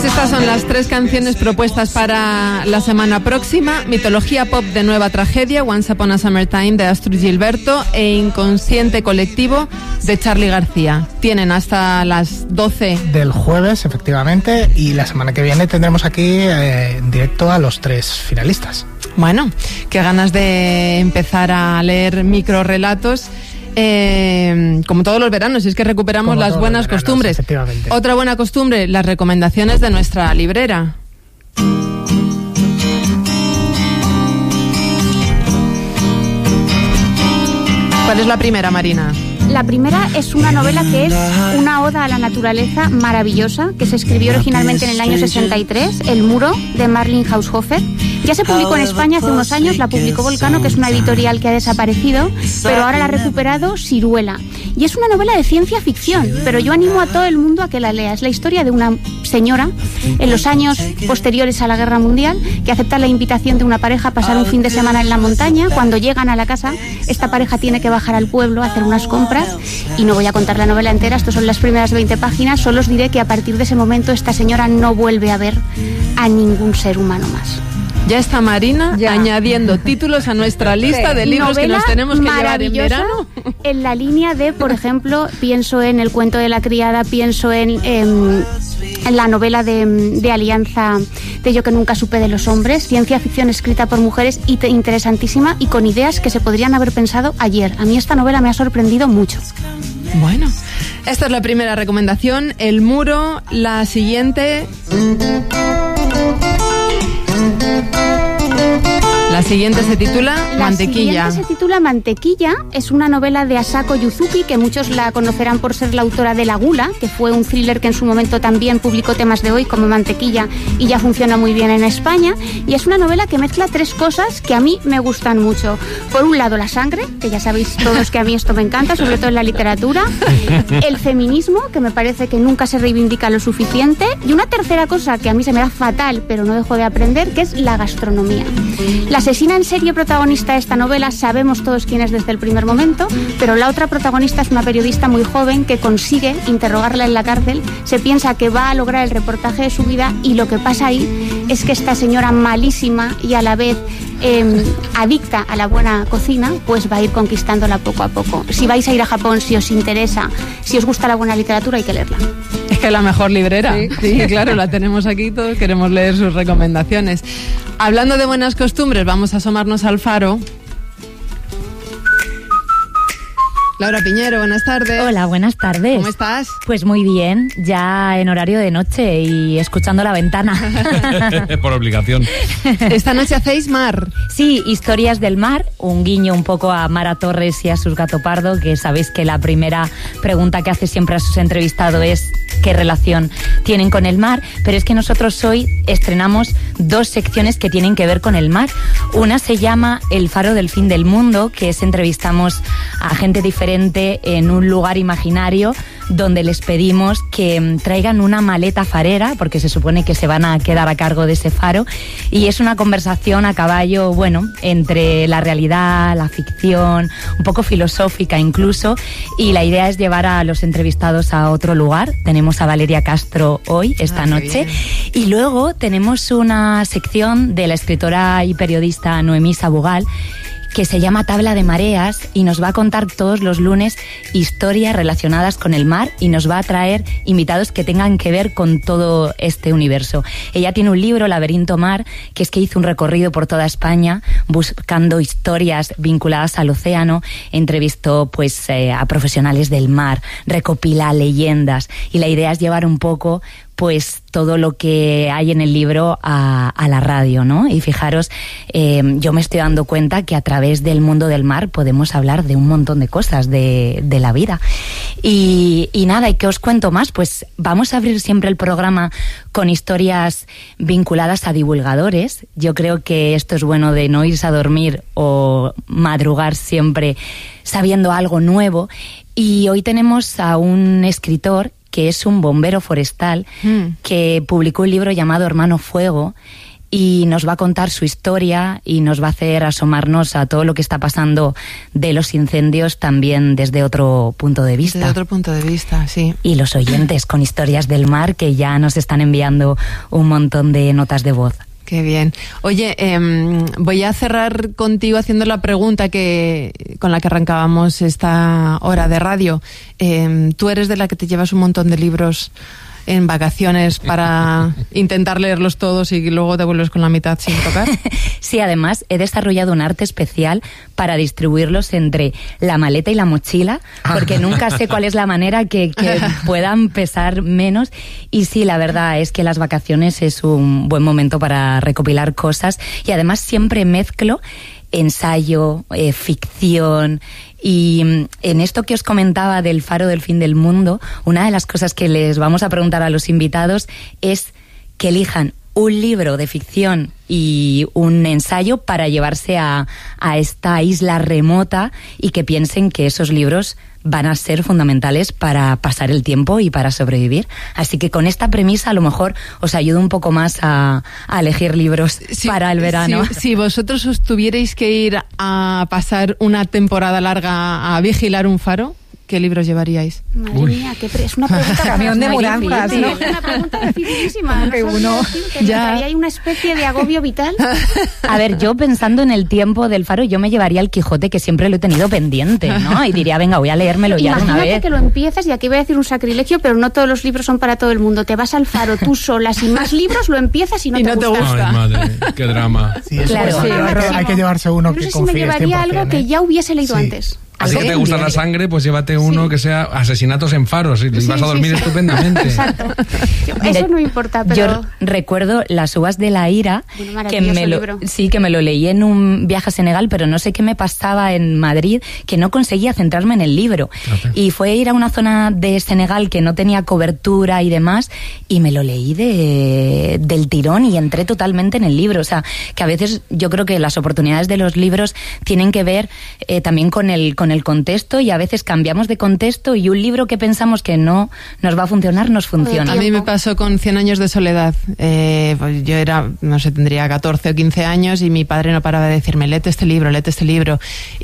Pues estas son las 3 canciones propuestas para la semana próxima: Mitología Pop de Nueva Tragedia, Once Upon a Summertime de Astrud Gilberto e Inconsciente Colectivo de Charly García. Tienen hasta las 12 del jueves, efectivamente, y la semana que viene tendremos aquí en directo a los 3 finalistas. Bueno, qué ganas de empezar a leer microrelatos. Como todos los veranos, es que recuperamos las buenas costumbres. Otra buena costumbre, las recomendaciones de nuestra librera. ¿Cuál es la primera, Marina? La primera es una novela que es una oda a la naturaleza maravillosa, que se escribió originalmente en el año 63, El muro, de Marlene Haushofer. Ya se publicó en España hace unos años, la publicó Volcano, que es una editorial que ha desaparecido, pero ahora la ha recuperado Siruela. Y es una novela de ciencia ficción, pero yo animo a todo el mundo a que la lea. Es la historia de una señora, en los años posteriores a la Guerra Mundial, que acepta la invitación de una pareja a pasar un fin de semana en la montaña. Cuando llegan a la casa, esta pareja tiene que bajar al pueblo a hacer unas compras, y no voy a contar la novela entera, estos son las primeras 20 páginas, solo os diré que a partir de ese momento esta señora no vuelve a ver a ningún ser humano más. Ya está Marina añadiendo títulos a nuestra lista de libros que nos tenemos que llevar en verano. En la línea de, por ejemplo, pienso en El cuento de la criada, pienso en la novela de Alianza de Yo que nunca supe de los hombres, ciencia ficción escrita por mujeres interesantísima y con ideas que se podrían haber pensado ayer. A mí esta novela me ha sorprendido mucho. Bueno, esta es la primera recomendación, El muro. La siguiente... La siguiente se titula Mantequilla. La siguiente se titula Mantequilla. Es una novela de Asako Yuzuki, que muchos la conocerán por ser la autora de La Gula, que fue un thriller que en su momento también publicó temas de hoy como Mantequilla y ya funciona muy bien en España. Y es una novela que mezcla 3 cosas que a mí me gustan mucho. Por un lado, la sangre, que ya sabéis todos que a mí esto me encanta, sobre todo en la literatura. El feminismo, que me parece que nunca se reivindica lo suficiente. Y una tercera cosa que a mí se me da fatal, pero no dejo de aprender, que es la gastronomía. La asesina en serie protagonista de esta novela sabemos todos quién es desde el primer momento, pero la otra protagonista es una periodista muy joven que consigue interrogarla en la cárcel, se piensa que va a lograr el reportaje de su vida y lo que pasa ahí es que esta señora malísima y a la vez adicta a la buena cocina, pues va a ir conquistándola poco a poco. Si vais a ir a Japón, si os interesa, si os gusta la buena literatura, hay que leerla. Es que es la mejor librera. Sí, claro, la tenemos aquí, todos queremos leer sus recomendaciones. Hablando de buenas costumbres, vamos a asomarnos al faro. Laura Piñero, buenas tardes. Hola, buenas tardes. ¿Cómo estás? Pues muy bien, ya en horario de noche y escuchando la ventana. Por obligación. Esta noche hacéis mar. Sí, Historias del mar, un guiño un poco a Mara Torres y a sus Gato Pardo, que sabéis que la primera pregunta que hace siempre a sus entrevistados es qué relación tienen con el mar, pero es que nosotros hoy estrenamos 2 secciones que tienen que ver con el mar. Una se llama El faro del fin del mundo, que es entrevistamos a gente diferente en un lugar imaginario donde les pedimos que traigan una maleta farera, porque se supone que se van a quedar a cargo de ese faro, y es una conversación a caballo, bueno, entre la realidad, la ficción, un poco filosófica incluso, y la idea es llevar a los entrevistados a otro lugar. Tenemos a Valeria Castro hoy, esta noche, y luego tenemos una sección de la escritora y periodista Noemí Sabugal, que se llama Tabla de Mareas y nos va a contar todos los lunes historias relacionadas con el mar y nos va a traer invitados que tengan que ver con todo este universo. Ella tiene un libro, Laberinto Mar, que es que hizo un recorrido por toda España buscando historias vinculadas al océano, entrevistó pues a profesionales del mar, recopila leyendas y la idea es llevar un poco pues todo lo que hay en el libro a la radio, ¿no? Y fijaros, yo me estoy dando cuenta que a través del mundo del mar podemos hablar de un montón de cosas de la vida. Y nada, ¿y qué os cuento más? Pues vamos a abrir siempre el programa con historias vinculadas a divulgadores. Yo creo que esto es bueno de no irse a dormir o madrugar siempre sabiendo algo nuevo. Y hoy tenemos a un escritor que es un bombero forestal que publicó un libro llamado Hermano Fuego y nos va a contar su historia y nos va a hacer asomarnos a todo lo que está pasando de los incendios también desde otro punto de vista. Desde otro punto de vista, sí. Y los oyentes con historias del mar que ya nos están enviando un montón de notas de voz. Qué bien. Oye, voy a cerrar contigo haciendo la pregunta con la que arrancábamos esta hora de radio. Tú eres de la que te llevas un montón de libros en vacaciones para intentar leerlos todos y luego te vuelves con la mitad sin tocar. Sí, además he desarrollado un arte especial para distribuirlos entre la maleta y la mochila, porque nunca sé cuál es la manera que puedan pesar menos. Y sí, la verdad es que las vacaciones es un buen momento para recopilar cosas, y además siempre mezclo ensayo, ficción. Y en esto que os comentaba del faro del fin del mundo, una de las cosas que les vamos a preguntar a los invitados es que elijan un libro de ficción y un ensayo para llevarse a esta isla remota, y que piensen que esos libros van a ser fundamentales para pasar el tiempo y para sobrevivir. Así que con esta premisa a lo mejor os ayudo un poco más a elegir libros para el verano. Si vosotros os tuvierais que ir a pasar una temporada larga a vigilar un faro, ¿qué libros llevaríais? Madre mía, es una pregunta... Camión de mudanzas, ¿no? Es una pregunta dificilísima. Que uno... Hay una especie de agobio vital. A ver, yo pensando en el tiempo del faro, yo me llevaría el Quijote, que siempre lo he tenido pendiente, ¿no? Y diría, venga, voy a leérmelo ya de una vez. Imagínate que lo empiezas, y aquí voy a decir un sacrilegio, pero no todos los libros son para todo el mundo. Te vas al faro tú sola, sin más libros, lo empiezas y no te gusta. Ay, madre, qué drama. Sí, eso Claro. hay que llevarse uno que confíes 100%. Me llevaría algo que ya hubiese leído antes. Así que te gusta la sangre, pues llévate uno que sea asesinatos en faros y vas a dormir estupendamente. Exacto. Eso no importa, pero... Yo recuerdo Las uvas de la ira, que me lo leí en un viaje a Senegal, pero no sé qué me pasaba en Madrid, que no conseguía centrarme en el libro. Y fue ir a una zona de Senegal que no tenía cobertura y demás, y me lo leí del tirón y entré totalmente en el libro. O sea, que a veces yo creo que las oportunidades de los libros tienen que ver también con el contexto, y a veces cambiamos de contexto y un libro que pensamos que no nos va a funcionar, nos funciona. A mí me pasó con 100 años de soledad. Pues yo tendría 14 o 15 años, y mi padre no paraba de decirme, léete este libro.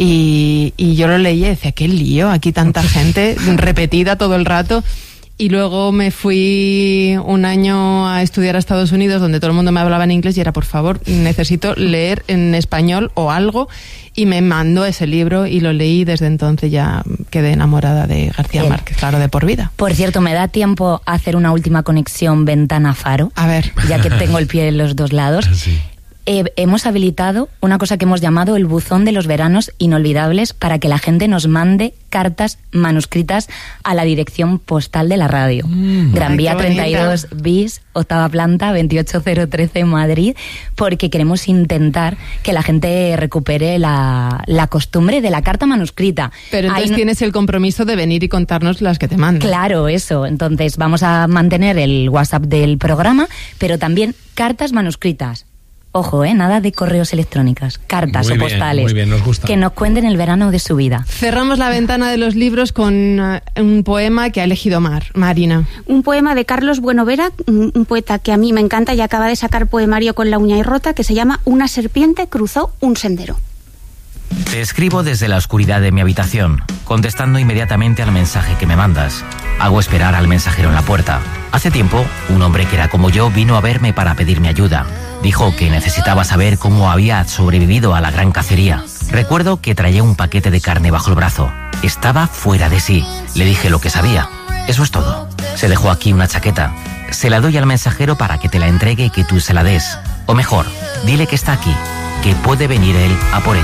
Y yo lo leía y decía, qué lío, aquí tanta gente repetida todo el rato. Y luego me fui un año a estudiar a Estados Unidos, donde todo el mundo me hablaba en inglés, y era, por favor, necesito leer en español o algo, y me mandó ese libro y lo leí. Desde entonces ya quedé enamorada de García Márquez, claro, de por vida. Por cierto, ¿me da tiempo a hacer una última conexión ventana-faro? A ver. Ya que tengo el pie en los dos lados. Sí. Hemos habilitado una cosa que hemos llamado el buzón de los veranos inolvidables, para que la gente nos mande cartas manuscritas a la dirección postal de la radio. Gran Vía 32 bis, 8ª planta, 28013 Madrid, porque queremos intentar que la gente recupere la costumbre de la carta manuscrita. Pero entonces tienes el compromiso de venir y contarnos las que te mandan. Claro, eso. Entonces vamos a mantener el WhatsApp del programa, pero también cartas manuscritas. Ojo, nada de correos electrónicos, cartas muy o bien, postales. Muy bien, nos gusta. Que nos cuenten el verano de su vida. Cerramos la ventana de los libros con un poema que ha elegido Marina. Un poema de Carlos Buenovera, un poeta que a mí me encanta y acaba de sacar poemario con La uña y rota, que se llama Una serpiente cruzó un sendero. Te escribo desde la oscuridad de mi habitación, contestando inmediatamente al mensaje que me mandas. Hago esperar al mensajero en la puerta. Hace tiempo, un hombre que era como yo vino a verme para pedirme ayuda. Dijo que necesitaba saber cómo había sobrevivido a la gran cacería. Recuerdo que traía un paquete de carne bajo el brazo. Estaba fuera de sí. Le dije lo que sabía. Eso es todo. Se dejó aquí una chaqueta. Se la doy al mensajero para que te la entregue y que tú se la des. O mejor, dile que está aquí, que puede venir él a por ella.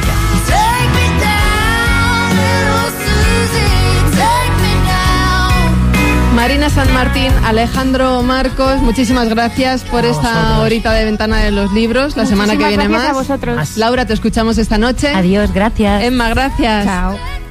Marina San Martín, Alejandro Marcos, muchísimas gracias por esta horita de ventana de los libros. La semana que viene más. Gracias a vosotros. Laura, te escuchamos esta noche. Adiós, gracias. Emma, gracias. Chao.